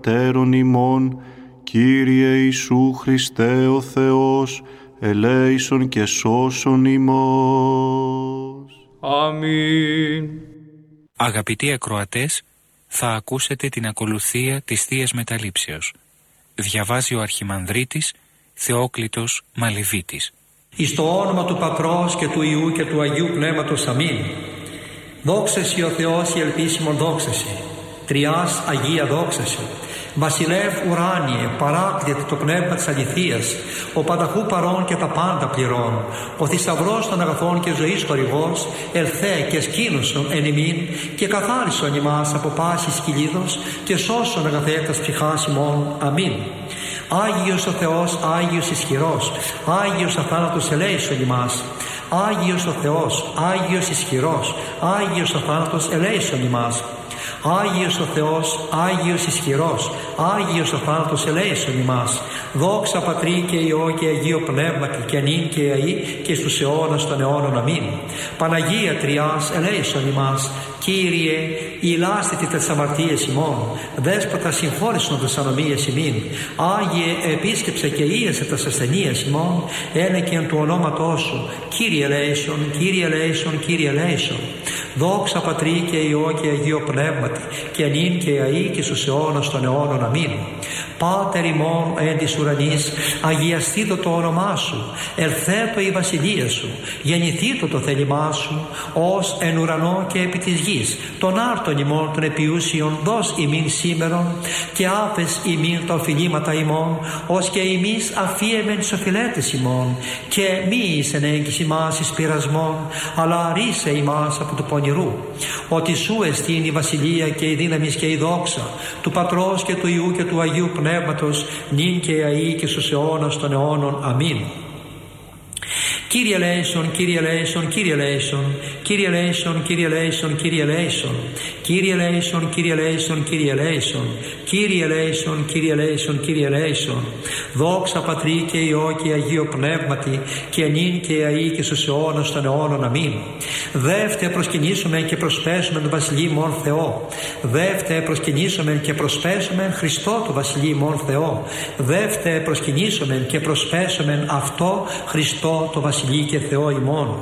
πατέρων ημών, Κύριε Ιησού Χριστέ ο Θεός, ελέησον και σώσον ημός. Αμήν. Αγαπητοί ακροατές, θα ακούσετε την ακολουθία της Θείας Μεταλήψεως. Διαβάζει ο Αρχιμανδρίτης Θεόκλητος Μαλεβίτης. Εις το όνομα του Πατρός και του Υιού και του Αγίου Πνεύματος. Αμήν. Δόξασι ο Θεός η ελπίσιμον δόξασι, Τριάς Αγία δόξασι, Βασιλεύ ουράνιε, παράκλητε το πνεύμα της αληθείας, ο πανταχού παρών και τα πάντα πληρών, ο θησαυρός των αγαθών και ζωής χορηγός, ελθέ και σκήνωσον εν ημίν και καθάρισον ημάς από πάσης κυλίδος και σώσον αγαθέτας ψυχάς ημών. Αμήν. Άγιος ο Θεός, Άγιος ισχυρός, Άγιος αθάνατος ελέησον ημάς. Άγιος ο Θεός, Άγιος ισχυρός, Άγιος αθάνατος ελέησον ημάς. Άγιος ο Θεός, Άγιος ισχυρός, Άγιος ο θάνατος ελέησον ημάς. Δόξα Πατρί και Υιό και Αγίο Πνεύματι και νυν και αεί και στους αιώνας των αιώνων. Αμήν. Παναγία Τριάς ελέησον ημάς. Κύριε, ηλάστητη τες αμαρτίες ημών, Δέσποτα συγχώρησον τες ανομίες ημίν. Άγιε, επίσκεψε και ίεσε τες ασθενείες ημών, ένεκεν του ονόματός σου. Κύριε ελέησον, Κύριε ελέησον, Κύριε ελέησον. Δόξα Πατρί και Υιό και Αγίο Πνεύματι και νυν και αεί και στους αιώνας των αιώνων. Αμήν. Πάτερ ημών εν της ουρανής, αγιαστήτω το όνομά σου, ελθέτω η βασιλεία σου, γεννηθήτω το θέλημά σου, ως εν ουρανό και επί της γης. Τον άρτον ημών των επιούσιων δώσ' ημίν σήμερον και άφες ημίν τα οφειλήματα ημών, ως και ημείς αφίεμεν τις οφειλέτες ημών, και μη εις εν έγκυς ημάς εις πειρασμόν, αλλά ρίσε ημάς από του πονηρού. Ότι σου εστίν η βασιλεία και η δύναμις και η δόξα του Πατρός και του Υιού και του Αγίου Πνεύματος, νυν και αεί και στους αιώνας των αιώνων. Αμήν. Κύριε ελέησον, Κύριε ελέησον, Κύριε ελέησον, Κύριε ελέησον, Κύριε ελέησον, Κύριε ελέησον, Κύριε ελέησον, Κύριε ελέησον, Κύριε ελέησον, Κύριε ελέησον, Κύριε ελέησον, Κύριε ελέησον. Δόξα Πατρί και Υιό και Αγίο Πνεύματι και νυν και αεί και στους αιώνας των αιώνων. Αμήν. Δεύτε προσκυνήσουμε και προσπέσουμε τον Βασιλεί μον Θεό. Δεύτε προσκυνήσουμε και προσπέσουμε Χριστό του Βασιλεί μον Θεό. Δεύτε προσκυνήσουμε και προσπέσουμε αυτό Χριστό το Βασιλεί και Θεό ημών.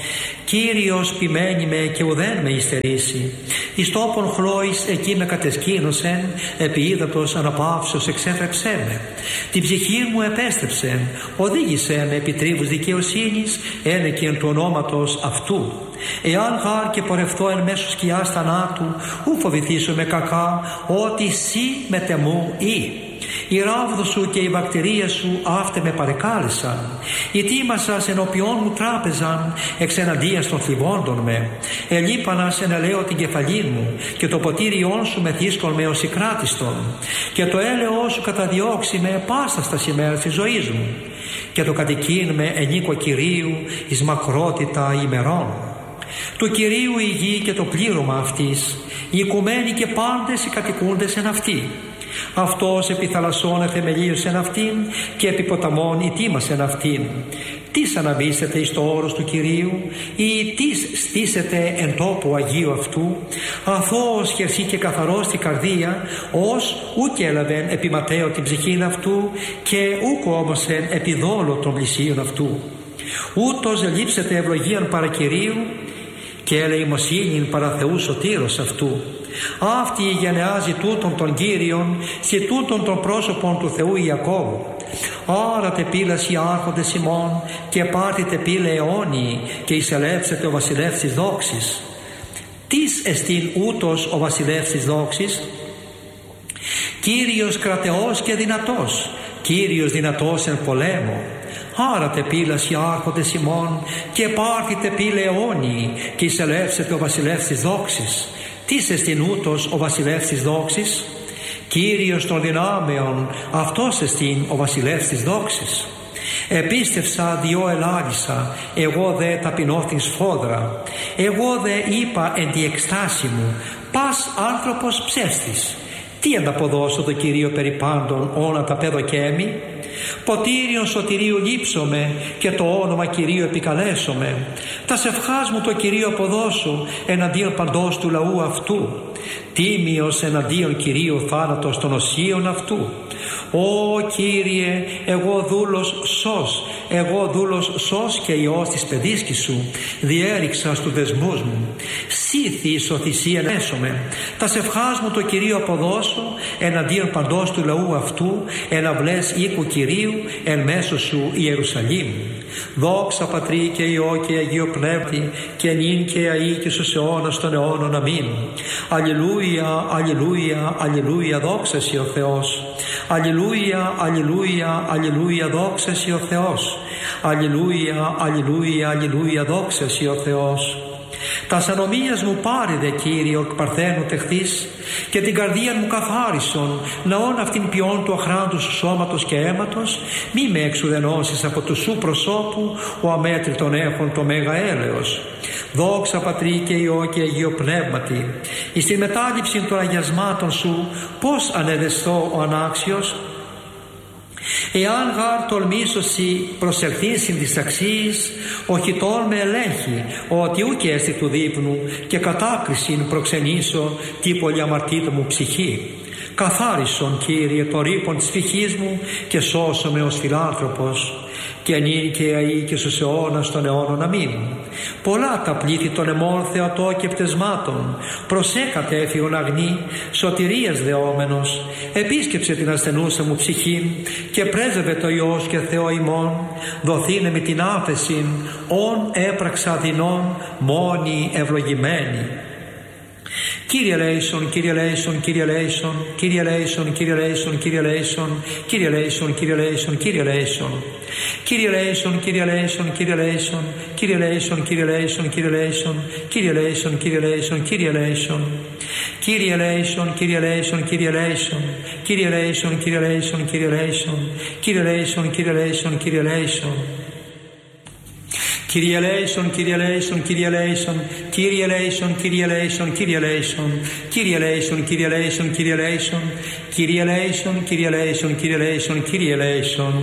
Κύριος ποιμένη με και ουδέν με υστερήσει. Εις τόπον χλώης εκεί με κατεσκήνωσεν, επί ύδατος αναπαύσεως εξέθρεψέ με. Την ψυχή μου επέστρεψεν, οδήγησέ με επί τρίβους δικαιοσύνης, ένεκεν του ονόματος αυτού. Εάν γάρ και πορευτώ εν μέσω σκιάς θανάτου, ου φοβηθήσω με κακά, ότι σύ μετεμού ή. Η ράβδο σου και η βακτηρία σου αύτε με παρεκάλεσαν. Ητήμασας ενώπιόν μου τράπεζαν, εξεναντίας των θλιβόντων με. Ελείπανας ενελαίω την κεφαλήν μου, και το ποτήριόν σου μεθύσκον με ως ικράτιστον. Και το έλεος σου καταδιώξει με πάσα στα ημέρας της ζωής μου. Και το κατοικήν με ενίκο Κυρίου εις μακρότητα ημερών. Του Κυρίου η γη και το πλήρωμα αυτής, οι οικουμένοι και πάντες οι κατοικούντες εν αυτή. Αυτός επί θαλασσών εθεμελίωσεν αυτήν και επί ποταμών ητήμασεν αυτήν. Τις αναβήσετε εις το όρος του Κυρίου, ή τις στήσετε εν τόπου Αγίου αυτού, αθώος χερσί και καθαρός στη καρδία, ως ούκ έλαβεν επί ματέω την ψυχήν αυτού, και ούκ όμωσεν επί δόλο των πλησίων αυτού. Ούτως λείψετε ευλογίαν παρά Κυρίου, και ελεημοσύνην παρά Θεού σωτήρος αυτού. Αυτή γενεάζει τούτον των Κύριων, σε τούτον των πρόσωπων του Θεού Ιακώβου. Άρα τεπίλας οι άρχοντες ημών, και πάρτητε πύλε αιώνιοι, και εισελεύσετε ο βασιλεύς της δόξης. Τις εστίν ούτως ο βασιλεύς της δόξης? Κύριος κρατεός και δυνατός, Κύριος δυνατός εν πολέμο. Άρα τεπίλας οι άρχοντες ημών, και πάρτητε πύλε αιώνιοι, και εισελεύσετε ο βασιλεύς της δόξης. Τις εστιν ούτως ο βασιλεύς της δόξης? Κύριος των δυνάμεων, αυτός εστιν ο βασιλεύς της δόξης. Επίστευσα διό ελάλησα, εγώ δε ταπεινώθην σφόδρα. Εγώ δε είπα εν τη εκστάση μου, πας άνθρωπος ψεύστης. Τι ανταποδώσω το Κυρίο περί πάντων όνα τα πέδο και έμι? Ποτήριον σωτηρίου λείψομαι και το όνομα Κυρίου επικαλέσομαι. Τα σευχάς μου το Κυρίο αποδώσω εναντίον παντός του λαού αυτού. Τίμιος εναντίον Κυρίου θάνατος των οσίων αυτού. Ω Κύριε, εγώ δούλος σως και Υιός της παιδίσκης σου, διέριξα στους δεσμούς μου. Σύ θύσω θυσίαν έσομαι. Τα σευχάς μου το Κυρίο αποδώσω εναντίον παντός του λαού αυτού, εναυλές οίκου Κυρίου εν μέσω σου Ιερουσαλήμ. Δόξα Πατρί και Υιό και Αγίο Πνεύματι, και νυν και αεί και στους αιώνας των αιώνων. Αμήν. Αλληλούια, αλληλούια, αλληλούια, δόξα σοι ο Θεός. Αλληλούια, αλληλούια, αλληλούια, δόξα σοι ο Θεός. Αλληλούια, αλληλούια, αλληλούια, δόξα σοι ο Θεός. Τα ανομίας μου πάριδε, Κύριε, ορκ παρθένου τεχθείς, και την καρδία μου καθάρισον, ναών αυτήν ποιόν του αχράντου σου σώματος και αίματος, μη με εξουδενώσεις από του σου προσώπου, ο αμέτρητον έχων το μέγα έλεος. Δόξα Πατρί και Υιό και Αγίο Πνεύματι, εις την μετάληψη των αγιασμάτων σου, πώς ανεδεσθώ ο ανάξιος? Εάν γάρ τολμήσωσι προσελθήσιν της αξίας, ο χιτών με ελέγχει, ότι ούκ έστι του δείπνου, και κατάκρισιν προξενήσω τι πολυαμαρτήτω μου ψυχή. Καθάρισον, Κύριε, το ρήπον της ψυχής μου και σώσω με ως φιλάνθρωπος, και νυν και αεί και στους αιώνας των αιώνων. Αμήν. Πολλά τα πλήθη των αιμών θεατό και πτεσμάτων, προσέ κατέφυγον αγνή, σωτηρίας δεόμενος, επίσκεψε την ασθενούσα μου ψυχή, και πρέσβευε το Υιός και Θεό ημών, δοθήνε με την άφεσιν, όν έπραξα δεινών, μόνοι ευλογημένοι. Κύριε λέησον, Κύριε λέησον, Κύριε λέησον, Κύριε λέησον, Κύριε λέησον, Κύριε λέησον, Κύριε λέησον, Κύριε λέησον, Κύριε λέησον. Κύριε λέησον, Κύριε λέησον, Κύριε λέησον, Κύριε λέησον, Κύριε λέησον, Κύριε λέησον, Κύριε λέησον, Κύριε λέησον, Κύριε λέησον. Κύριε λέησον, Κύριε λέησον, Κύριε λέησον, Κύριε λέησον, Κύριε λέησον, Κύριε λέησον, Κύριε λέησον, Κύριε λέησον, Κύριε λέησον. Kyrie eleison, Kyrie eleison, Kyrie eleison, Kyrie eleison, Kyrie eleison, Kyrie eleison, Kyrie eleison, Kyrie eleison, Kyrie eleison, Kyrie eleison, Kyrie eleison, Kyrie eleison, Kyrie eleison.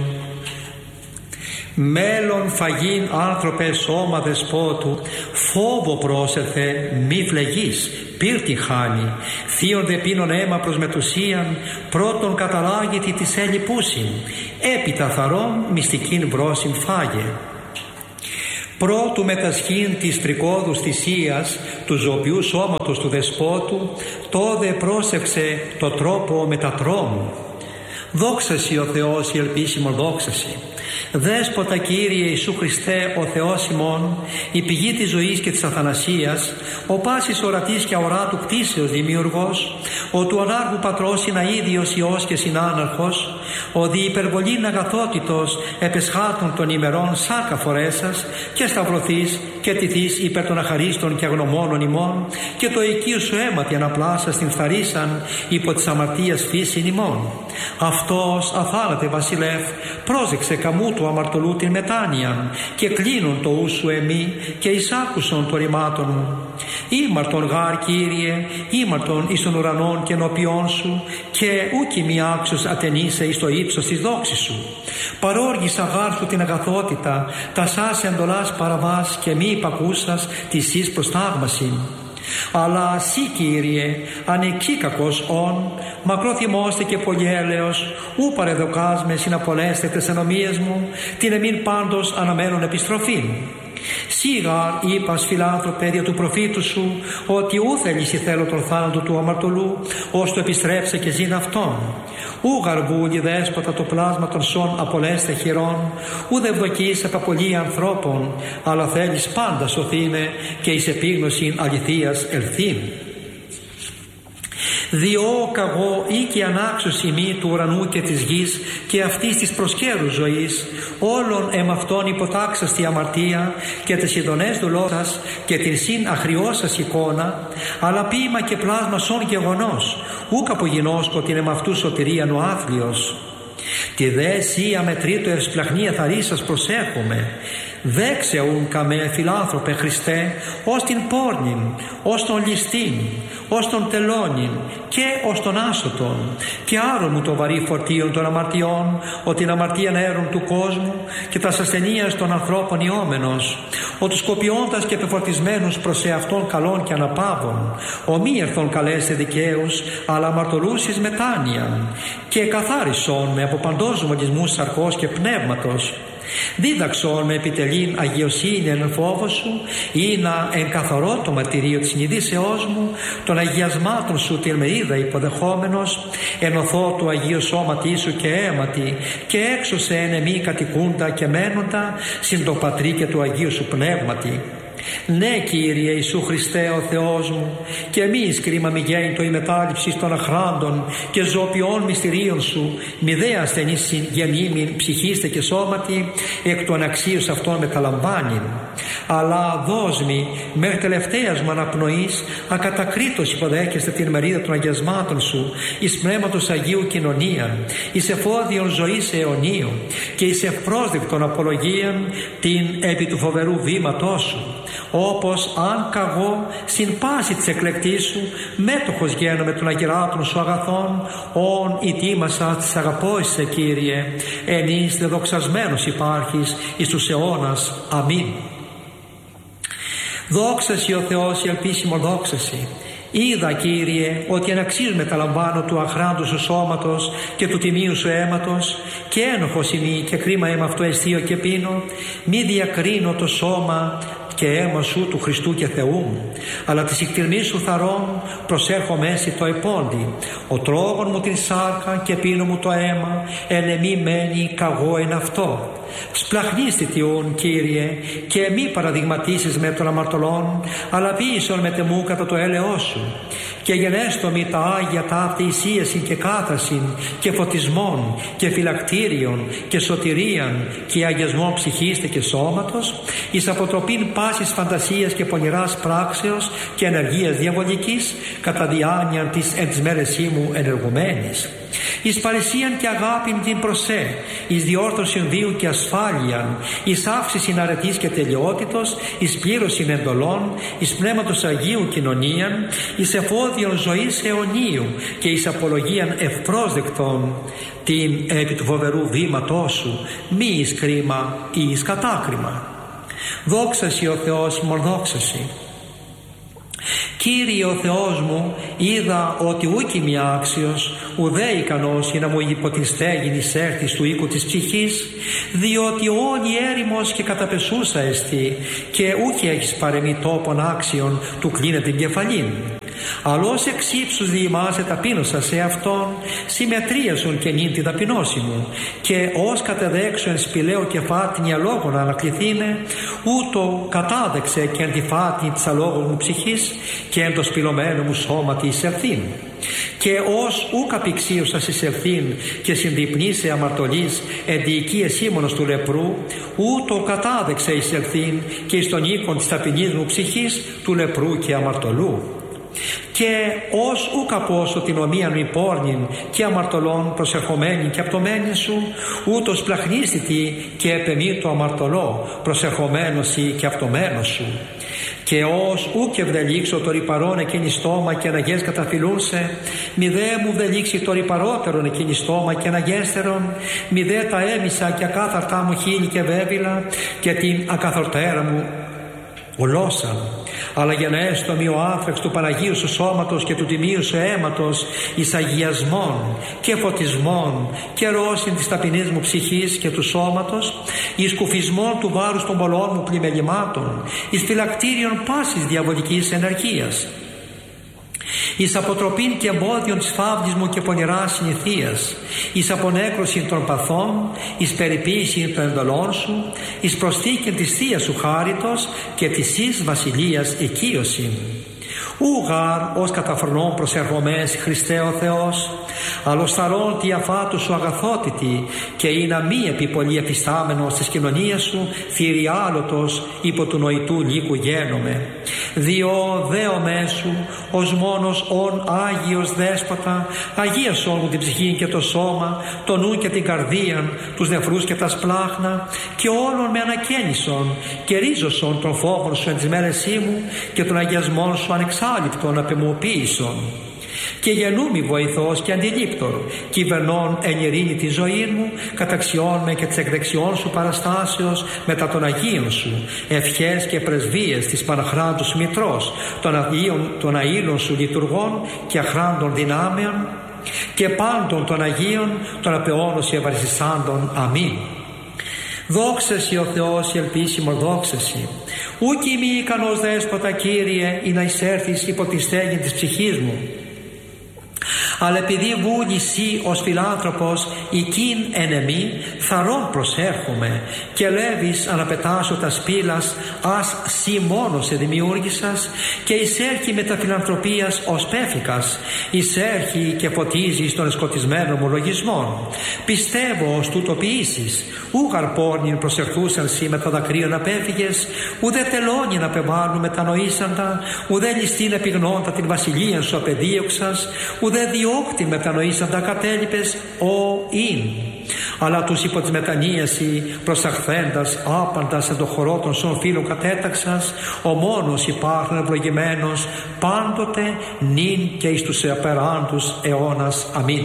Μέλλον φαγήν άνθρωπε σώμα δεσπότου, φόβο πρόσελθε μη φλεγείς, πύρτη χάνει, θείον δε πίνον αίμα προς μετουσίαν, πρώτον καταλάγητη της έλειπούσιν, έπειτα θαρών μυστικήν βρόσιν φάγε. Πρώτου μετασχήν της τρικόδους θυσίας του ζωοποιού σώματος του δεσπότου, τόδε πρόσεξε το τρόπο μετατρόμου. Δόξασι ο Θεός η ελπίσιμον δόξασι. Δέσποτα Κύριε Ιησού Χριστέ ο Θεός ημών, η πηγή της ζωής και της αθανασίας, ο πάσης ορατής και αοράτου κτίσεως δημιουργός, ο του ανάρχου πατρός συναίδιος Υιός και συνάναρχος, ο δι υπερβολήν αγαθότητος επεσχάτων των ημερών σάκα φορέσας και σταυρωθείς και τηθείς υπέρ των αχαρίστων και αγνωμόνων ημών, και το οικείο σου αίματι αναπλάσας την φθαρίσαν υπό της αμαρτίας φύσιν ημών. Αυτός αθάνατε βασιλεύ, πρόσεξε καμού του αμαρτωλού την μετάνοιαν, και κλείνουν το ου σου εμεί και εισάκουσον το ρημάτων μου. Ήμαρτον γάρ Κύριε, ήμαρτον εις των ουρανών και ενώπιόν σου, και ούκι μη άξιος ατενήσε εις το ύψος της δόξης σου. Παρόργησα γάρ σου την αγαθότητα, τα σας εντολάς παραβάς και μη υπακούσας της εις προστάγμασιν. Αλλά σύ Κύριε, ανεκίκακος όν, μακροθυμώστε και πολυέλεος, ου παρεδοκάς με συναπολέστε τες ενομίες μου, την εμήν πάντως αναμένων επιστροφήν. Σίγαρ είπας φιλάνθρωπε δια του προφήτου σου, ότι ου θέλεις θέλω τον θάνατο του αμαρτωλού, ως το επιστρέψε και ζήν αυτόν. Ου γαρβούλη δέσποτα το πλάσμα των σών απολέστε χειρών, ου δευδοκείς επαπολύει ανθρώπων, αλλά θέλεις πάντα σωθήνε και εις επίγνωσιν αληθείας ελθήν. Διό καγώ ή και ανάξωση μη του ουρανού και της γης και αυτής της προσκέρου ζωής, όλων εμαυτών υποτάξας τη αμαρτία και τις ειδονές δουλώτας και την συν αχριώσας εικόνα, αλλά ποίημα και πλάσμα σών γεγονός, ούκ απογινώσκω την εμαυτού σωτηρίαν ο άθλιος. Τη δε εσύ αμετρήτω ευσπλαχνία θαρίσας προσέχομαι, Δέξεουν καμέ φιλάνθρωπε Χριστέ, ως την πόρνην, ως τον ληστήν, ως τον τελώνην και ως τον άσωτον, και άρω μου το βαρύ φορτίον των αμαρτιών, ο την αμαρτίαν έρων του κόσμου και τα ασθενείας των ανθρώπων ιόμενος, ο τους κοπιώντας και επιφορτισμένους προς εαυτόν καλών και αναπαύων, ο μη ερθών καλέστε δικαίους, αλλά αμαρτωλούσεις μετάνοιαν, και καθάρισον με από παντός μολυσμούς σαρκός και πνεύματος. Δίδαξον με επιτελήν αγιοσύνη εν φόβο σου, ή να εγκαθαρώ το μαρτυρίο της συνειδήσεώς μου, των αγιασμάτων σου την μερίδα υποδεχόμενος, ενωθώ του Αγίου σώματί σου και αίματι, και έξωσε εν εμή κατοικούντα και μένοντα, συν το Πατρί και του Αγίου σου Πνεύματι. Ναι, Κύριε Ιησού Χριστέ ο Θεός μου, και εμείς κρίμα μη γέννητο η μετάληψη των αχράντων και ζωοποιών μυστηρίων σου, μη δε ασθενής γεννήμην ψυχήστε και σώματι, εκ του αναξίους αυτών μεταλαμβάνειν. Αλλά δώσμη μέχρι τελευταίας μου αναπνοής, ακατακρίτως υποδέχεστε την μερίδα των αγιασμάτων σου, εις πνεύματος Αγίου κοινωνία, εις εφόδιον ζωής αιωνίου, και εις ευπρόσδεκτον απολογίαν την επί του φοβερού βήματός σου. Όπως αν καγώ στην πάση της εκλεκτής σου, μέτοχος γίνομαι των αγεράτων σου αγαθών, ον ητήμασα της αγαπώησε Κύριε, εν εις δεδοξασμένος υπάρχεις εις τους αιώνας. Αμήν. Δόξασι ο Θεός, η ελπίσιμον δόξασι. Είδα, Κύριε, ότι αναξίζουν μεταλαμβάνω του αχράντου σου σώματος και του τιμίου σου αίματος, και ένοχος ημί και κρίμα αίμα αυτό εστίω και πίνω, μη διακρίνω το σώμα και αίμα σου του Χριστού και Θεού μου, αλλά της εκτιρμής σου θαρών προσέρχομαι έσυ το επόντι. Ο τρόγων μου την σάρκα και πίνω μου το αίμα, εν εμή μένει καγώ εν αυτό. Σπλαχνίστη τιούν, Κύριε, και μη παραδειγματίσεις με των αμαρτωλών, αλλά ποίησον με τεμού κατά το έλεος σου. Και γενέστομη τα Άγια ταύτη εισίασιν και κάθασιν και φωτισμών και φυλακτήριον και σωτηρίαν και αγιασμών ψυχήστε και σώματος, εις αποτροπήν πάσης φαντασίας και πονηράς πράξεως και ενεργείας διαβολικής, κατά διάνοιαν της εν της μέρεσή μου ενεργουμένης. Εις παρησίαν και αγάπην την προσέ, εις διόρθωσιν βίου και ασφάλειαν, εις αύξησιν αρετής και τελειότητος, εις πλήρωσιν εντολών, εις πνεύματος Αγίου κοινωνίαν, εις εφόδιον ζωής αιωνίου και εις απολογίαν ευπρόσδεκτον την επί του φοβερού βήματός σου, μη εις κρίμα ή εις κατάκριμα. Δόξασι ο Θεός ημών δόξασι. Κύριε ο Θεός μου, είδα ότι ούκ είμαι άξιος, ουδέ ικανός να μου υπό την στέγην εισέρθεις του οίκου της ψυχής, διότι όλη έρημος και καταπεσούσα εστί, και ούκ έχεις παρεμεί τόπον άξιον του κλείνε την κεφαλήν. Αλλώς εξ ύψους διημάσαι ταπείνωσα σε αυτόν, συμμετρίασον και νυν την ταπεινώση μου, και ως κατεδέξω εν σπηλαίο κεφάτην αλόγων ανακληθήνε, ούτω κατάδεξε και εν τη φάτην της αλόγων μου ψυχής, και εν το σπηλωμένο μου σώματι εισερθήν. Και ως ούκ απηξίωσας εισερθήν και συνδυπνήσε αμαρτωλής εν τη οικία σύμμονος του λεπρού, ούτω κατάδεξε εισερθήν και εις τον οίκον της ταπεινής μου ψυχής του λεπρού και αμαρτωλού. Και ως ούκ απόσω την ομοίαν μη πόρνην και αμαρτωλών προσερχομένη και απτωμένη σου, ούτως πλαχνίστητη και επεμή το αμαρτωλό προσερχομένος ή και απτωμένος σου. Και ως ούκ ευδελίξω το ρυπαρόν εκείνη στόμα και αναγές καταφυλούσε, μη δε μου βδελίξει το ρυπαρότερον εκείνη στόμα και αναγέστερον, μη δε τα έμισα και ακάθαρτά μου χείλη και βέβυλα και την ακαθορτέρα μου γλώσσα. Αλλά για να έστομη ο άφρεξ του Παναγίου σου σώματος και του τιμίου σου αίματος εις αγιασμών και φωτισμών και ρώσιν της ταπεινής μου ψυχής και του σώματος, εις κουφισμών του βάρους των πολλών μου πλημελημάτων, εις φυλακτήριον πάσης διαβολικής ενεργείας, εις αποτροπήν και εμπόδιον της φαύλης μου και πονηράς συνηθίας, εις απονέκρωσιν των παθών, εις περιποίησιν των εντολών σου, εις προστίκην της θείας σου χάριτος και της εις βασιλείας οικείωσιν. Ούγαρ ως καταφρονών προσερχομές Χριστέ ο Θεός, αλλος θαρών τη αφάτου σου αγαθότητη και είναι μη επιπολή εφιστάμενος της κοινωνίας σου θηριάλωτος υπό του νοητού λύκου γένομαι. διό δέο μέσου, ως μόνος ον Άγιος Δέσποτα, αγίασόν μου την ψυχή και το σώμα, το νου και την καρδία, τους νεφρούς και τα σπλάχνα, και όλων με ανακαίνισον και ρίζωσον των φόβων σου εν τις μέρες μου και των αγιασμών σου ανεξάλληπτον απαιμοποίησον. Και γεννούμι βοηθός και αντιλήπτορ, κυβερνών εν ειρήνη τη ζωή μου, καταξιών με και της εκδεξιών σου παραστάσεως μετά των Αγίων σου, ευχές και πρεσβείες της Παναχράντου σου Μητρός, των αήλων σου λειτουργών και αχράντων δυνάμεων, και πάντων των Αγίων των απεώνος ευαριστησάντων. Αμήν. Δόξεσι ο Θεός η ελπίσιμο, δόξεσι. Ούκ ημί ικανός Δέσποτα, Κύριε, ή να εισέρθεις υπό τη στέγη της ψυχής μου, αλλά επειδή βούλησι ως φιλάνθρωπος οικίν εν εμή, θαρών προσέρχομαι, και λέβεις αναπετάσω τα σπήλας, ας σύ μόνος σε δημιούργησας, και εισέρχει με τα φιλανθρωπίας ως πέφικας, εισέρχει και φωτίζεις των σκοτισμένων μου λογισμών. Πιστεύω ως τούτο ποιήσεις, ου γαρπόρνην προσερθούσαν σύ με τα δακρύων απέφυγες, ουδέ τελώνην απεβάλλουν μετανοήσαντα, ουδέ ληστήν επιγνώντα την βασιλεία σου απεδίωξας, ουδέ διώκτην μετανοήσαντα κατέλειπες, ο ειν. Αλλά τους υπό της μετανοίαση προσαχθέντας άπαντας εν το χορό των σων φίλων κατέταξας, ο μόνος υπάρχον ευλογημένος πάντοτε νυν και εις τους απεράντους αιώνας. Αμήν.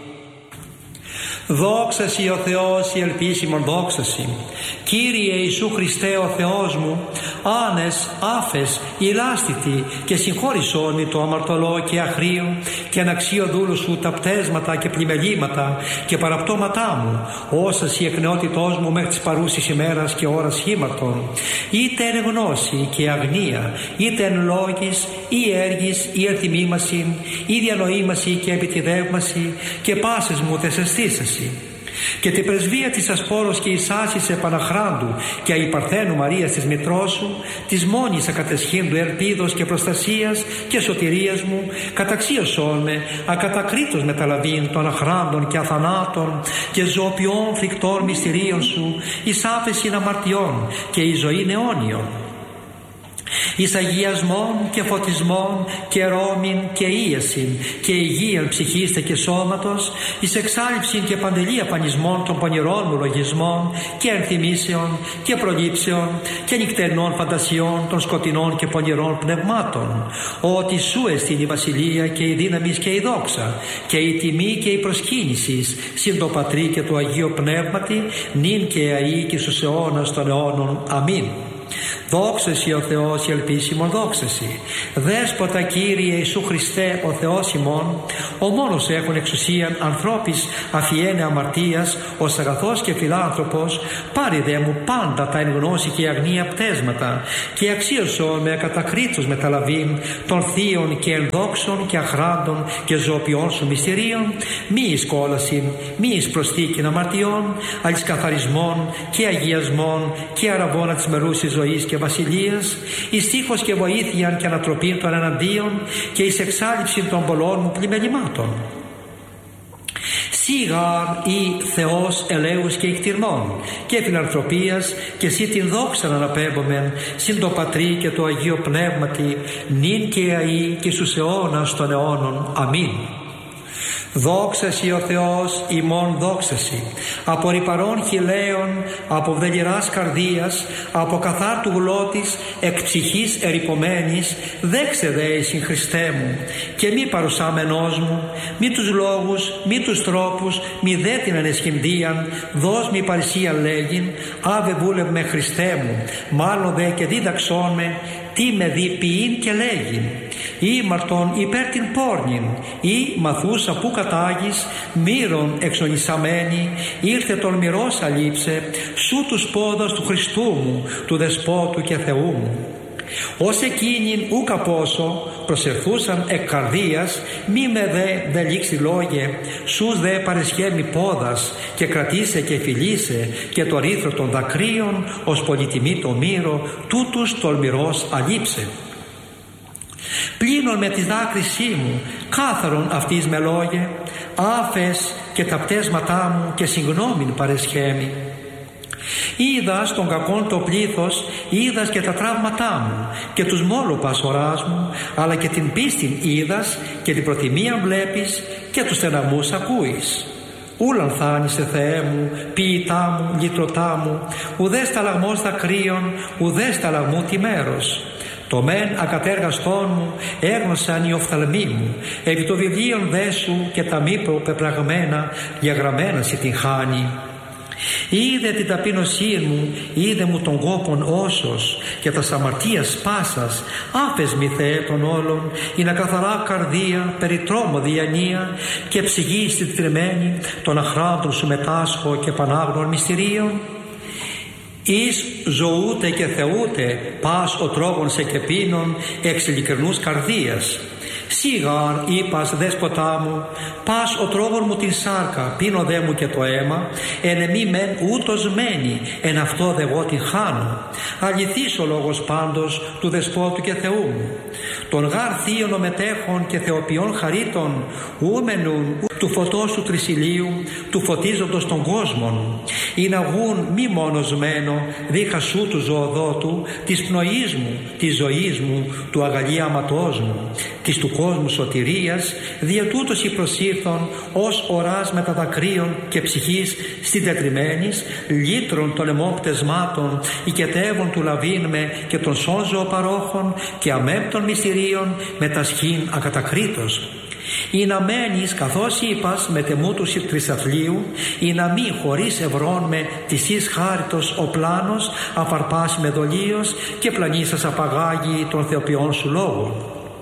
Δόξασι ο Θεός η ελπίσιμον, δόξασι. Κύριε Ιησού Χριστέ ο Θεός μου, άνες, άφες, ηλάστητη και συγχώρησόν το αμαρτωλό και αχρίο και αναξίο δούλου σου τα πτέσματα και πλημελήματα και παραπτώματά μου, όσας η εκνεότητός μου μέχρι της παρούσης ημέρας και ώρας χήμαρτον, είτε εν γνώση και αγνία, είτε εν λόγης ή έργης ή ερθυμήμασιν ή διανοήμαση και επιτιδεύμαση και πάσες μου τεσεστήσεσι. Και την πρεσβεία της ασπόρος και εισάσης επαναχράντου και αϊπαρθένου Μαρίας της Μητρός σου, της μόνης ακατεσχύντου ελπίδος και προστασίας και σωτηρίας μου, καταξίωσόν με ακατακρίτως μεταλαβήν των αχράντων και αθανάτων και ζωοποιών φρικτών μυστηρίων σου, εις άφεσιν αμαρτιών και η ζωή αιώνιον. Εις αγιασμών και φωτισμών και ρόμην και ίασιν και υγείαν ψυχίστε και σώματος, εις εξάλειψην και παντελή απανισμών των πονηρών μου λογισμών και ενθυμήσεων και προλήψεων και νυχτερινών φαντασιών των σκοτεινών και πονηρών πνευμάτων, ότι σου εστιν η βασιλεία και η δύναμις και η δόξα και η τιμή και η προσκύνησης συν το Πατρί και το Αγίο Πνεύματι νυν και αεί και στους αιώνας των αιώνων. Αμήν. Δόξεσι ο Θεός η ελπίσιμον, δόξεσι. Δέσποτα Κύριε Ιησού Χριστέ ο Θεός ημών, ο μόνος έχουν εξουσίαν ανθρώπης αφιένε αμαρτίας, ως αγαθός και φιλάνθρωπος, πάρει δε μου πάντα τα εν γνώση και αγνία πτέσματα και αξίωσον με ακατακρίτως μεταλαβήν των θείων και ενδόξων και αχράντων και ζωοποιών σου μυστηρίων, μη εις κόλασιν, μη εις προσθήκην αμαρτιών, αλ καθαρισμών και αγιασμών και αραβώνα της μερούσης ζωής και βασιλείας, εις τύχος και βοήθειαν και ανατροπήν των εναντίον και εις εξάλληψην των πολλών μου πλημελημάτων. Σίγαρ ή Θεός ελέους και εκτιρμών και φιλανθρωπίας και εσύ την δόξα να αναπέμπομεν συν το Πατρί και το Αγίο Πνεύματι νυν και αεί και στους αιώνας των αιώνων. Αμήν. Δόξασι ο Θεός ημών, δόξασι. Από ρυπαρών χιλέων, από βδελιράς καρδίας, από καθάρτου γλώτης, εκ ψυχής ερυπωμένης, δέξε δε εισιν Χριστέ μου, και μη παρουσάμενός μου, μη τους λόγους, μη τους τρόπους, μη δε την ανεσχυνδίαν, δώσ' μη παρησία λέγειν, άβε βούλευ με Χριστέ μου, μάλλον δε και δίδαξόν με, τι με δει ποιήν και λέγειν. Ήμαρτον υπέρ την πόρνην, ή μαθούσα που κατάγεις, μύρον εξονισαμένη, ήρθε τον μυρός αλείψε, σου τους πόδας του Χριστού μου, του Δεσπότου και Θεού μου. Ως εκείνην ούκα πόσο προσερθούσαν εκ καρδίας, μη με δε λήξει λόγε, σους δε παρεσχέμι πόδας και κρατήσε και φιλήσε και το ρήθρο των δακρύων ως πολυτιμή το μύρο, τούτους τολμηρός αλείψε. Πλύνον με τη δάκρυσή μου, κάθαρον αυτής με λόγε, άφες και τα πτέσματά μου και συγγνώμην παρεσχέμι. Είδα στον κακόν το πλήθος, είδας και τα τραύματά μου και τους μόλοπας οράς μου, αλλά και την πίστην είδας και την προτιμία βλέπεις και τους στεναγμούς ακούεις. Ούλαν θάνησε Θεέ μου, ποιητά μου, λυτρωτά μου, ουδέ σταλαγμός δακρύων, ουδέ σταλαγμού τη μέρος. Το μεν ακατέργαστόν μου έγνωσαν οι οφθαλμοί μου, επί το βιβλίον δέσου και τα μη πεπραγμένα διαγραμμένα σε την χάνει. Είδε την ταπείνωσή μου, είδε μου τον κόπον όσος και τα αμαρτίας πάσας, άφες μη Θεέ των όλων, η να καθαρά καρδία, περί τρόμο διανία και ψυχή συντριμμένη, των αχράντων σου μετάσχω και πανάγνων μυστηρίων. Εις ζωούτε και θεούτε πας ο τρόγων σε κεπίνων εξ ειλικρινούς καρδίας. Σίγαρ είπας δέσποτά μου, πας ο τρόγων μου την σάρκα, πίνω δε μου και το αίμα, εν εμή μεν ούτως μένει, εν αυτό δε εγώ την χάνω. Αληθής ο λόγος πάντως του δεσπότου και Θεού μου. Τον γάρ θείον μετέχων και θεοποιών χαρίτων, ούμενουν του φωτός του τρισιλίου, του φωτίζοντος των κόσμων, ή να βγουν μη μόνος μένω, δίχα σου του ζωοδότου, της πνοής μου, της ζωής μου, του αγαλίαματός μου, της του κόσμου σωτηρίας, δια τούτος η προσήρθον, ως οράς μεταδακρύων και ψυχής συντετριμένης, λύτρων των λαιμών πτεσμάτων, οικετεύων του λαβήν με και των σώζω παρόχων και αμέμπτων μυστηρίων με τα σχήν ακατακρίτως. Ή να μένεις καθώς είπας με τεμού του τρισαθλίου, ή να μη χωρίς ευρών με της εις χάριτος ο πλάνος αφαρπάσει με δολίος και πλανήσας απαγάγει των θεοποιών σου λόγων.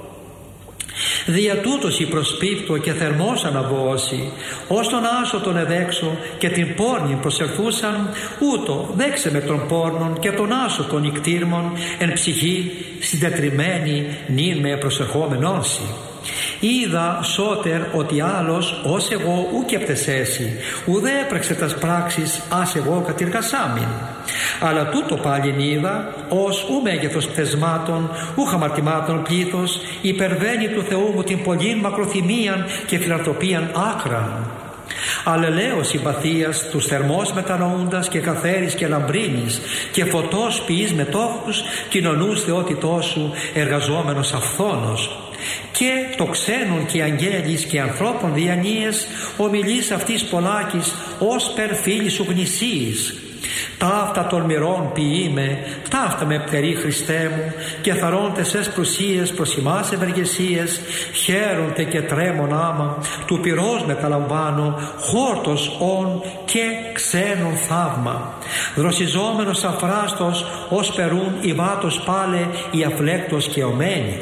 Δια τούτος η προσπίπτω και θερμός αναβώσει, ως τον άσο τον εδέξω και την πόρνη προσελθούσαν, ούτω δέξε με τον πόρνον και τον άσο των νικτήρμων εν ψυχή συντετριμένη νυν με προσερχόμενόνσι. Είδα σώτερ ότι άλλος ως εγώ ούκ επτεσέσι, ουδέ έπρεξε τας πράξεις ας εγώ κατηργασάμιν. Αλλά τούτο πάλιν είδα, ως ου μέγεθος πτεσμάτων, ου χαμαρτημάτων πλήθος, υπερβαίνει του Θεού μου την πολλήν μακροθυμίαν και φιλανθρωπίαν άκραν. Αλλελέος συμπαθίας τους θερμός μετανοούντας και καθαίρης και λαμπρίνης και φωτός ποιείς μετόχους κοινωνούς θεότητός σου εργαζόμενος αυθόνος. Και το ξένον και αγγέλης και ανθρώπων διανοίες ομιλείς αυτής πολλάκης ως περ φίλη σου γνησίης. Ταύτα των μοιρών ποιείμαι, ταύτα με πτερή Χριστέ μου, και θαρώντες εσ πλουσίες προς ημάς ευεργεσίες, χαίρονται και τρέμον άμα, του πυρός μεταλαμβάνω, χόρτος όν και ξένον θαύμα. Δροσιζόμενος αφράστος, ως περούν η βάτος πάλε η αφλέκτος και ομένη.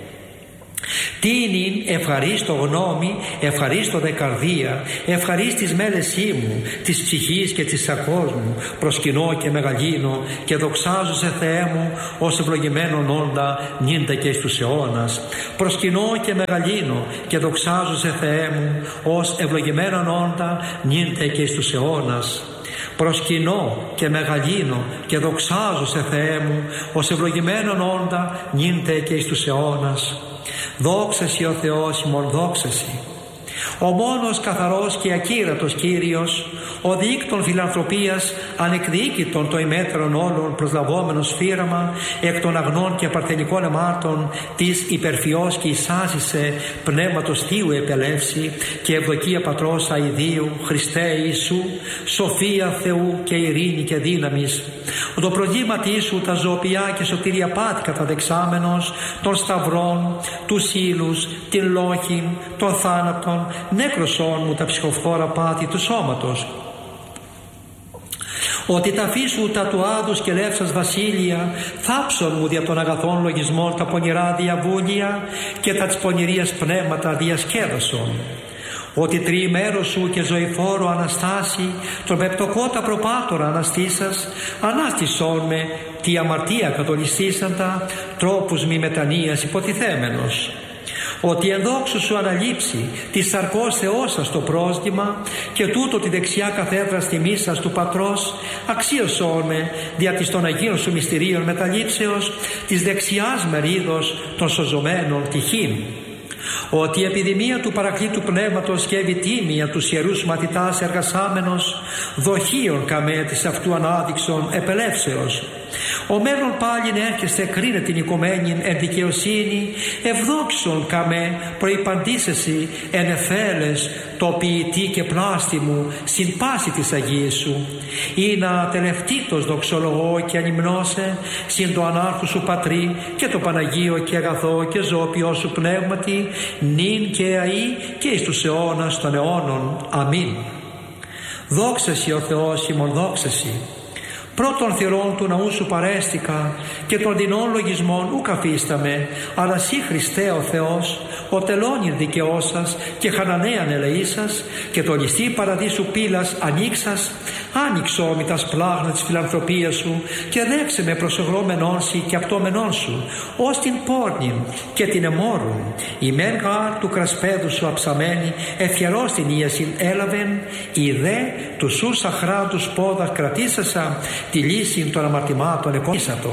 Τίνην ευχαρίστω γνώμη, ευχαρίστω δε καρδία, ευχαρίστης μέλεσή μου, της ψυχής και της σακός μου, προσκυνώ και μεγαλύνω και δοξάζω σε Θεέ μου, ως ευλογημένον όντα νύντα και εις τους αιώνας. Προσκυνώ και μεγαλύνω και δοξάζω σε Θεέ μου, ως ευλογημένον όντα νύντα και εις τους αιώνας. Προσκυνώ και μεγαλύνω και δοξάζω σε Θεέ μου, ως ευλογημένον όντα νύντα και εις τους αιώνας. Δόξασι ο Θεός ημών, δόξασι. Ο μόνος καθαρός και ακύρατος Κύριος, ο δίκτων φιλανθρωπίας, ανεκδίκητον το ημέτερον όλων προσλαβόμενος φύραμα, εκ των αγνών και παρθενικών αιμάτων της υπερφιός και εισάσισε πνεύματος Θείου επελεύσει και ευδοκία Πατρός αηδίου Χριστέ Ιησού, σοφία Θεού και ειρήνη και δύναμης. Το προδήματί σου τα ζωοποιά και σωτήρια πάθη καταδεξάμενος των σταυρών, τους ύλους, την λόχην, των θάνατων, νέκρωσόν μου τα ψυχοφθόρα πάθη του σώματος. Ότι τα φύσου τα του άδους και λεύσας βασίλεια, θάψον μου δια των αγαθών λογισμών τα πονηρά διαβούλια και τα της πονηρίας πνεύματα διασκέδασον. Ότι τριημέρος σου και ζωηφόρο Αναστάση, τον πεπτοκότα προπάτορα αναστήσας, ανάστησόν με τη αμαρτία κατολιστήσαντα, τρόπους μη μετανοίας υποτιθέμενος. Ότι εν δόξου σου αναλείψει τη σαρκός Θεός σας το πρόσδημα και τούτο τη δεξιά καθέδρα τιμής σας του Πατρός, αξίωσόν με δια της των Αγίων σου μυστηρίων μεταλήψεως της δεξιάς μερίδος των σωζωμένων τυχήν. ότι η επιδημία του Παρακλήτου Πνεύματος και ευητήμια τους ιερούς μαθητάς εργασάμενος δοχείων καμέ της αυτού ανάδειξον επελεύσεως. Ο μέλλον πάλιν έρχεστε κρίνε την οικουμένην εν δικαιοσύνη, ευδόξον καμέ προϋπαντήσεσι εν εφέλες το ποιητή και πλάστη μου συν πάση της Αγίας σου. Ή να τελευτήτως δοξολογώ και ανυμνώσε συν το ανάρχου σου Πατρί και το Παναγίο και αγαθό και ζώπιό σου πνεύματι νυν και αΐ και εις τους αιώνας των αιώνων. Αμήν. Δόξασι ο Θεός ημών δόξασι. Πρώτων θυρών του ναού σου παρέστηκα και των δεινών λογισμών ουκ αφίσταμε, αλλά σύ Χριστέ ο Θεός, ο τελώνην δικαιώσας και χανανέαν ελεήσας και το ληστή παραδείσου πύλας ανοίξας, άνοιξό μη τας πλάγνα της φιλανθρωπίας σου και δέξε με προσεγρώμενόν σοι και απτώμενόν σου, ως την πόρνην και την εμόρουν, η μεν γάρ του κρασπέδου σου αψαμένη, ευχερός την ίασιν έλαβεν, η δε του σου σαχράντους πόδα κρατήσασα, τη λύση των αμαρτημάτων εκόμισατο.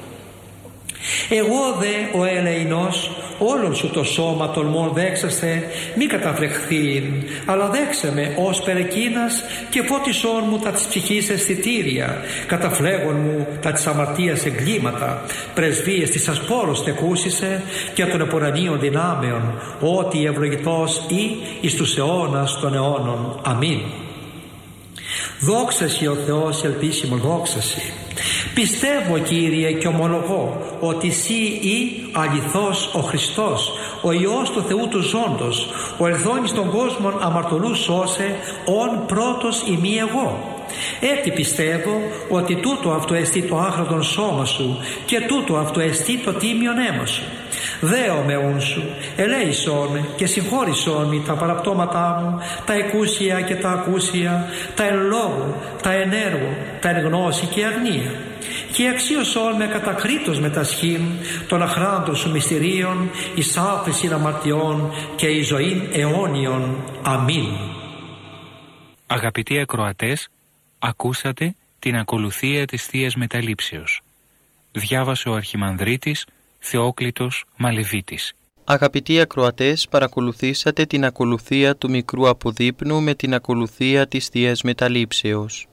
Εγώ δε ο ελεηνός όλον σου το σώμα τολμών δέξαστε μη καταφλεχθήν, αλλά δέξε με ως περεκίνας και φώτισόν μου τα της ψυχής αισθητήρια, καταφλέγον μου τα της αμαρτίας εγκλήματα, πρεσβείες της ασπόρος τεκούσισε και των επουρανίων δυνάμεων, ότι ευλογητός ή εις τους αιώνας των αιώνων. Αμήν. Δόξασι ο Θεός ελπίσιμο δόξασι. Πιστεύω Κύριε και ομολογώ ότι Συ ή αληθώς ο Χριστός, ο Υιός του Θεού του ζώντος, ο ελθόνης των κόσμων αμαρτωλούς σώσε, ον πρώτος ημί εγώ. Έτσι πιστεύω ότι τούτο αυτό εστί το άχραντον σώμα σου και τούτο αυτό εστί το τίμιον αίμα σου. Δέομαι ούν σου, ελέησόν με και συγχώρησόν με τα παραπτώματά μου, τα εκούσια και τα ακούσια, τα εν λόγου, τα εν έργου, τα εν γνώση και αγνία. Και αξίωσόν με κατακρίτως με τα σχήν των αχράντων σου μυστηρίων, εις άφεσιν αμαρτιών και εις ζωήν αιώνιον. Αμήν. Αγαπητοί ακροατές, ακούσατε την ακολουθία της Θείας Μεταλήψεως. Διάβασε ο Αρχιμανδρίτης Θεόκλητος Μαλεβίτης. Αγαπητοί ακροατές, παρακολουθήσατε την ακολουθία του μικρού αποδείπνου με την ακολουθία της Θείας Μεταλήψεως.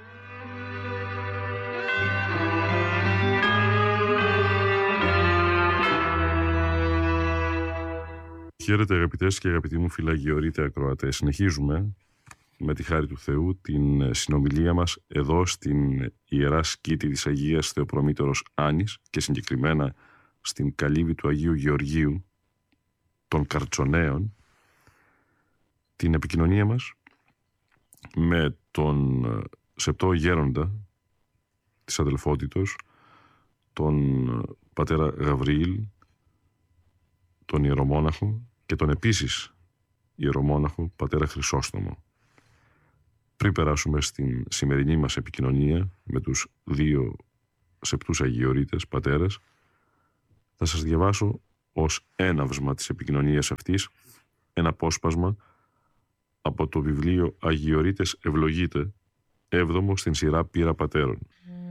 Χαίρετε αγαπητές και αγαπητοί μου φιλαγιορείτε ακροατές. Συνεχίζουμε με τη χάρη του Θεού την συνομιλία μας εδώ στην Ιερά Σκήτη της Αγίας Θεοπρομήτωρος Άνης και συγκεκριμένα στην καλύβη του Αγίου Γεωργίου των Καρτσονέων, την επικοινωνία μας με τον Σεπτό Γέροντα της Αδελφότητος, τον Πατέρα Γαβριήλ, τον Ιερομόναχο και τον επίσης Ιερομόναχο Πατέρα Χρυσόστομο. Πριν περάσουμε στην σημερινή μας επικοινωνία με τους δύο Σεπτούς Αγιορείτες Πατέρες, θα σας διαβάσω ως έναυσμα της επικοινωνίας αυτής ένα απόσπασμα από το βιβλίο Αγιορείτες Ευλογείτε, 7ο στην σειρά Πύρα Πατέρων.